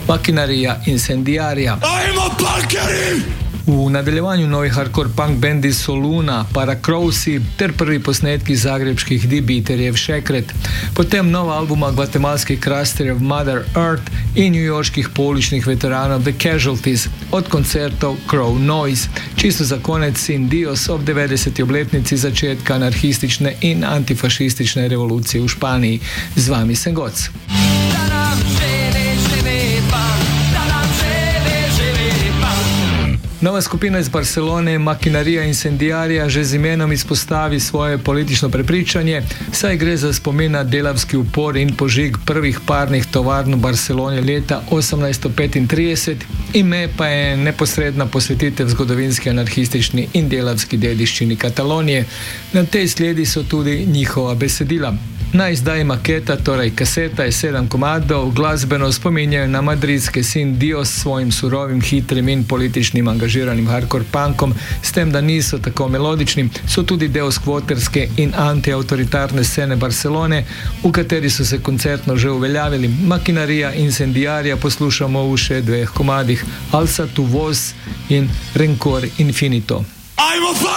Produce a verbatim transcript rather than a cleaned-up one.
Makinarija incendiarija. Ajmo punkeri! V nadaljevanju novi hardcore punk bendi Soluna, Paracrosi ter prvi posnetki zagrebških Dibiterjev Šekret. Potem nova albuma gvatemalskih krasterjev Mother Earth in newyorških pouličnih veteranov The Casualties od koncertov Crow Noise. Čisto za konec Sin Dios ob devetdeseti obletnici začetka anarhistične in antifašistične revolucije v Španiji. Z vami sem Goc. Nova skupina iz Barcelone, Makinarija incendiarija, že z imenom izpostavi svoje politično prepričanje, saj gre za spomin na delavski upor in požig prvih parnih tovarn v Barceloni leta osemnajststo petintrideset, ime pa je neposredna posvetitev zgodovinski anarhistični in delavski dediščini Katalonije. Na tej sledi so tudi njihova besedila. Na izdaji maketa, torej kaseta, je sedem komadov, glasbeno spominjajo na madridske Sin Dios s svojim surovim, hitrim in političnim angažiranim hardcore punkom, s tem, da niso tako melodični, so tudi del skvoterske in antiautoritarne scene Barcelone, v kateri so se koncertno že uveljavili. Makinarija incendiarija poslušamo v še dveh komadih, Alza tu voz in Rencor infinito.